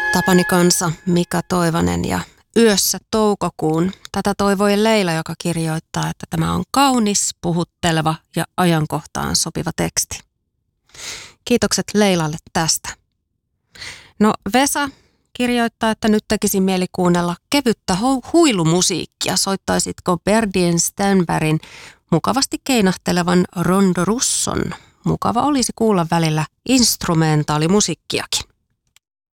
Tapani kansa, Mika Toivonen ja Yössä toukokuun. Tätä toivoi Leila, joka kirjoittaa, että tämä on kaunis, puhutteleva ja ajankohtaan sopiva teksti. Kiitokset Leilalle tästä. No Vesa kirjoittaa, että nyt tekisi mieli kuunnella kevyttä huilumusiikkia. Soittaisitko Berdien Stenbergin mukavasti keinahtelevan Rondo Russon? Mukava olisi kuulla välillä instrumentaalimusiikkiakin.